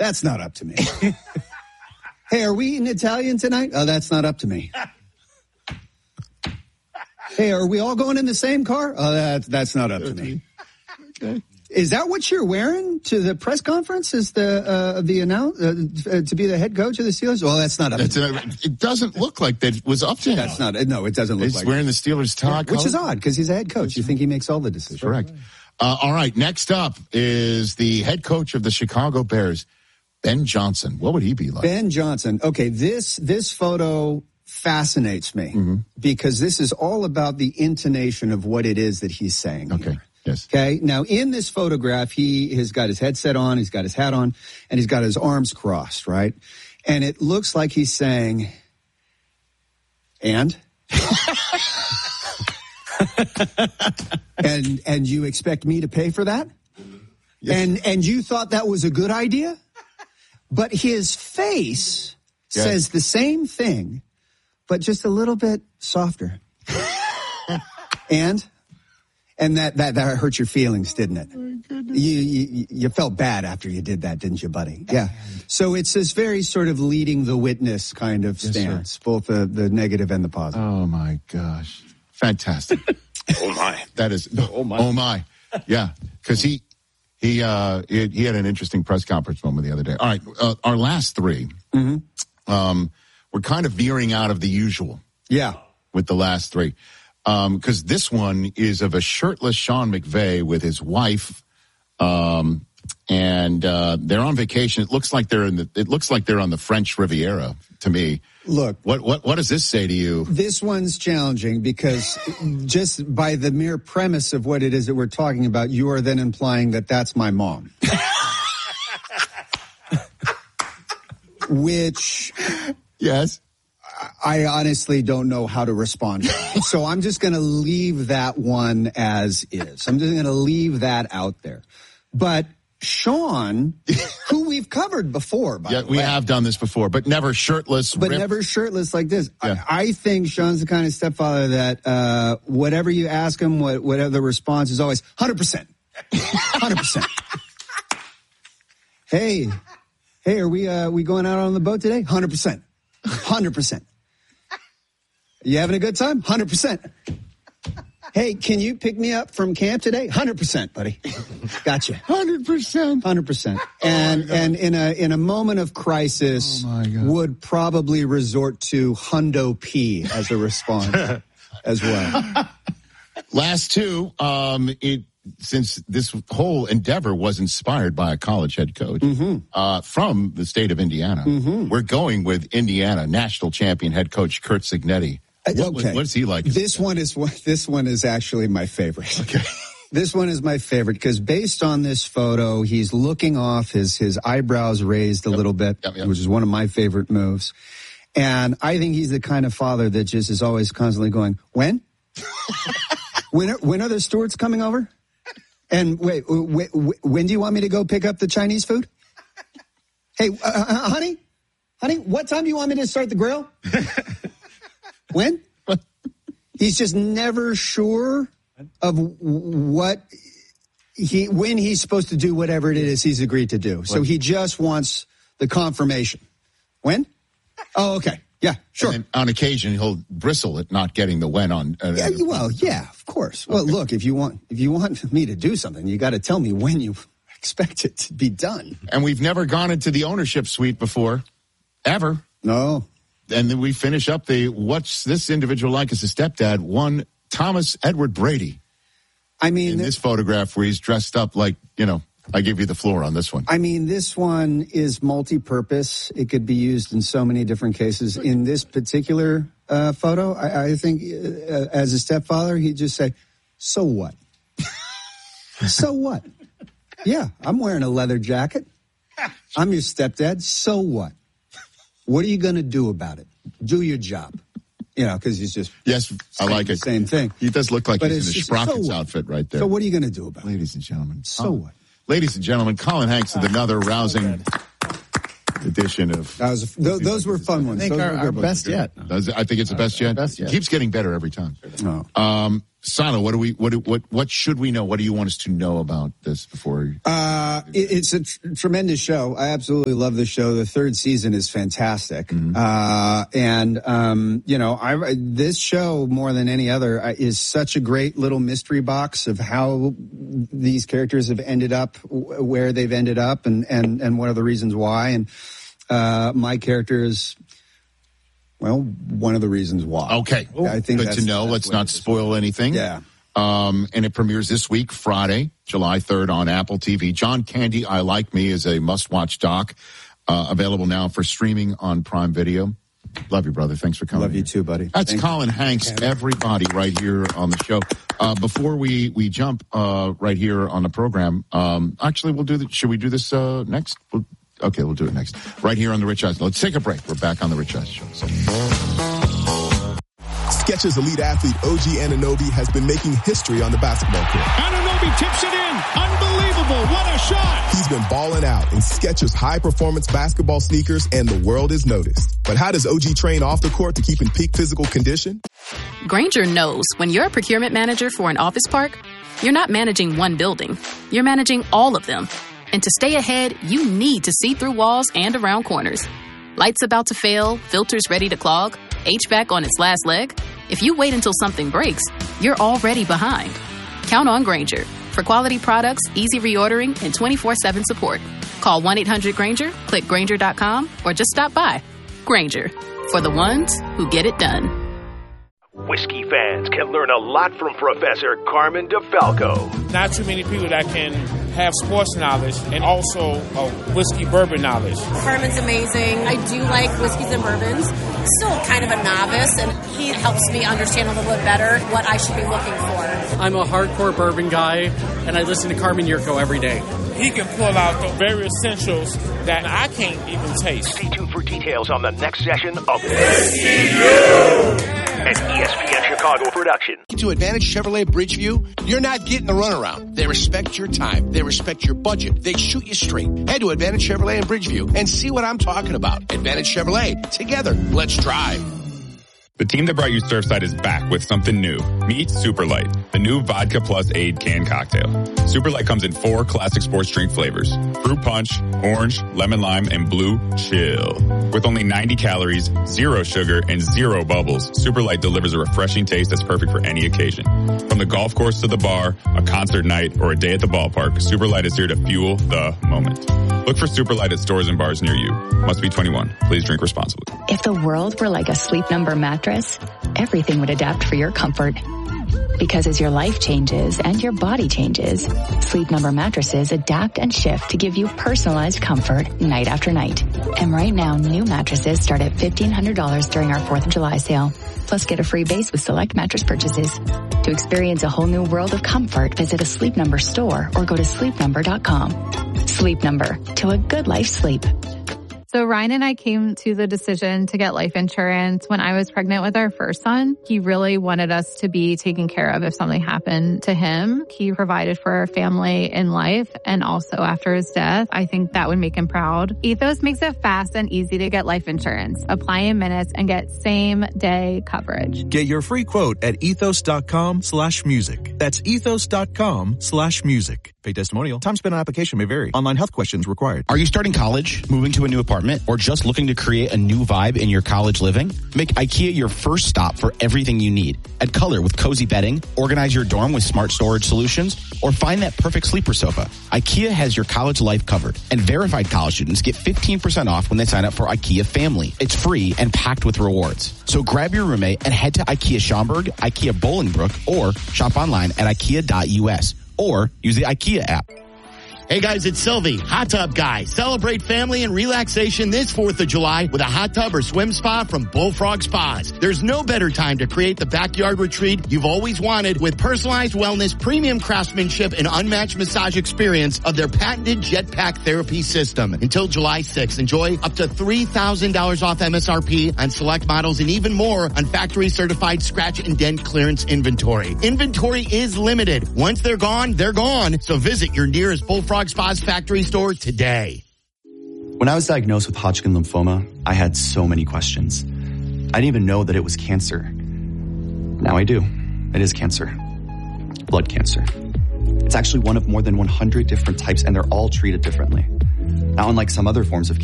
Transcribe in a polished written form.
That's not up to me. Hey, are we eating Italian tonight? Oh, that's not up to me. Hey, are we all going in the same car? Oh, that's not up to me. Okay. Is that what you're wearing to the press conference? Is to be the head coach of the Steelers? Well, that's not up to me. It doesn't look like that was up to him. That's not. No, it doesn't look like. He's wearing the Steelers tie, which is odd because he's a head coach. You think he makes all the decisions? Correct. All right. Next up is the head coach of the Chicago Bears, Ben Johnson. What would he be like? Ben Johnson. Okay, this photo fascinates me because this is all about the intonation of what it is that he's saying. Okay. Here. Yes. Okay. Now, in this photograph, he has got his headset on, he's got his hat on, and he's got his arms crossed, right? And it looks like he's saying, and you expect me to pay for that? Yes. And you thought that was a good idea? But his face says the same thing, but just a little bit softer. And that hurt your feelings, didn't it? You felt bad after you did that, didn't you, buddy? Yeah. So it's this very sort of leading the witness kind of stance, both the negative and the positive. Oh my gosh. Fantastic. Oh my. That is, oh my. Yeah. Cause he had an interesting press conference moment the other day. All right. Our last three, we're kind of veering out of the usual. Yeah. With the last three. Because this one is of a shirtless Sean McVay with his wife, and they're on vacation. It looks like they're on the French Riviera to me. Look, what does this say to you? This one's challenging because just by the mere premise of what it is that we're talking about, you are then implying that that's my mom. Which, yes. I honestly don't know how to respond to that. So I'm just going to leave that one as is. I'm just going to leave that out there. But Sean, who we've covered before, by the way. We have done this before, but never shirtless. Never shirtless like this. Yeah. I think Sean's the kind of stepfather that whatever you ask him, whatever the response is always 100%. 100%. Hey, are we going out on the boat today? 100%. 100%. You having a good time? 100%. Hey, can you pick me up from camp today? 100%, buddy. Gotcha. 100%. 100%. And in a moment of crisis, would probably resort to Hundo P as a response as well. Last two, since this whole endeavor was inspired by a college head coach from the state of Indiana, we're going with Indiana national champion head coach Curt Cignetti. What's he like? This one is actually my favorite. Okay. This one is my favorite because based on this photo, he's looking off, his eyebrows raised a little bit, which is one of my favorite moves. And I think he's the kind of father that just is always constantly going, when? When are the stewards coming over? And wait, when do you want me to go pick up the Chinese food? Hey, honey, what time do you want me to start the grill? When? He's just never sure of when he's supposed to do whatever it is he's agreed to do. So he just wants the confirmation. When? Oh, okay. Yeah, sure. And on occasion, he'll bristle at not getting the when on. Yeah, of course. Well, look, if you want me to do something, you got to tell me when you expect it to be done. And we've never gone into the ownership suite before, ever. No. And then we finish up what's this individual like as a stepdad? One Thomas Edward Brady. I mean, in this photograph where he's dressed up like, I give you the floor on this one. I mean, this one is multi-purpose. It could be used in so many different cases. In this particular photo, I think as a stepfather, he'd just say, so what? So what? Yeah, I'm wearing a leather jacket. I'm your stepdad. So what? What are you going to do about it? Do your job. Because he's just... Yes, I like it. Same thing. He does look like he's in a Sprockets outfit right there. So what are you going to do about it? Ladies and gentlemen. So what? Ladies and gentlemen, Colin Hanks with another rousing edition of... Those were fun ones. I think our best yet. I think it's the best yet. Best yet. It keeps getting better every time. Oh. Silo, what should we know? What do you want us to know about this before? It's a tremendous show. I absolutely love the show. The third season is fantastic. This show more than any other is such a great little mystery box of how these characters have ended up where they've ended up and what are the reasons why. And my character is, well, one of the reasons why. Okay. I think good to know. Let's not spoil anything. Yeah. And it premieres this week, Friday, July 3rd on Apple TV. John Candy, I Like Me is a must-watch doc, available now for streaming on Prime Video. Love you, brother. Thanks for coming. Love you too, buddy. That's Colin Hanks, everybody right here on the show. Before we jump right here on the program, actually, should we do this next? Okay, we'll do it next. Right here on The Rich Eisen. Let's take a break. We're back on The Rich Eisen Show. Skechers elite athlete OG Anunoby has been making history on the basketball court. Anunoby tips it in. Unbelievable. What a shot. He's been balling out in Skechers high-performance basketball sneakers, and the world has noticed. But how does OG train off the court to keep in peak physical condition? Grainger knows when you're a procurement manager for an office park, you're not managing one building. You're managing all of them. And to stay ahead, you need to see through walls and around corners. Lights about to fail, filters ready to clog, HVAC on its last leg. If you wait until something breaks, you're already behind. Count on Grainger for quality products, easy reordering, and 24/7 support. Call 1-800-GRAINGER, click Grainger.com, or just stop by. Grainger, for the ones who get it done. Whiskey fans can learn a lot from Professor Carmen DeFalco. Not too many people that can have sports knowledge and also whiskey bourbon knowledge. Carmen's amazing. I do like whiskeys and bourbons. Still kind of a novice, and he helps me understand a little bit better what I should be looking for. I'm a hardcore bourbon guy, and I listen to Carmen Yurko every day. He can pull out the very essentials that I can't even taste. Stay tuned for details on the next session of Whiskey an ESPN Chicago production. To Advantage Chevrolet Bridgeview, you're not getting a runaround. They respect your time. They respect your budget. They shoot you straight. Head to Advantage Chevrolet in Bridgeview and see what I'm talking about. Advantage Chevrolet. Together, let's drive. The team that brought you Surfside is back with something new. Meet Super Light, the new vodka plus aid can cocktail. Super Light comes in 4 classic sports drink flavors: fruit punch, orange, lemon lime, and blue chill. With only 90 calories, 0 sugar, and 0 bubbles, Super Light delivers a refreshing taste that's perfect for any occasion. From the golf course to the bar, a concert night, or a day at the ballpark, Super Light is here to fuel the moment. Look for Super Light at stores and bars near you. Must be 21. Please drink responsibly. If the world were like a Sleep Number mattress, everything would adapt for your comfort. Because as your life changes and your body changes, Sleep Number mattresses adapt and shift to give you personalized comfort night after night. And right now, new mattresses start at $1,500 during our 4th of July sale. Plus, get a free base with select mattress purchases. To experience a whole new world of comfort, visit a Sleep Number store or go to sleepnumber.com. Sleep Number, to a good life sleep. So Ryan and I came to the decision to get life insurance when I was pregnant with our first son. He really wanted us to be taken care of if something happened to him. He provided for our family in life and also after his death. I think that would make him proud. Ethos makes it fast and easy to get life insurance. Apply in minutes and get same-day coverage. Get your free quote at ethos.com/music. That's ethos.com/music. Pay testimonial. Time spent on application may vary. Online health questions required. Are you starting college, moving to a new apartment, or just looking to create a new vibe in your college living? Make IKEA your first stop for everything you need. Add color with cozy bedding, organize your dorm with smart storage solutions, or find that perfect sleeper sofa. IKEA has your college life covered, and verified college students get 15% off when they sign up for IKEA Family. It's free and packed with rewards. So grab your roommate and head to IKEA Schaumburg, IKEA Bolingbrook, or shop online at IKEA.us. Or use the IKEA app. Hey guys, it's Sylvie, Hot Tub Guy. Celebrate family and relaxation this 4th of July with a hot tub or swim spa from Bullfrog Spas. There's no better time to create the backyard retreat you've always wanted with personalized wellness, premium craftsmanship, and unmatched massage experience of their patented Jetpack therapy system. Until July 6th, enjoy up to $3,000 off MSRP on select models and even more on factory certified scratch and dent clearance inventory. Inventory is limited. Once they're gone, they're gone. So visit your nearest Bullfrog Spa's factory store today. When I was diagnosed with Hodgkin lymphoma, I had so many questions. I didn't even know that it was cancer. Now I do. It is cancer. blood cancer. It's actually one of more than 100 different types, and they're all treated differently. Now, unlike some other forms of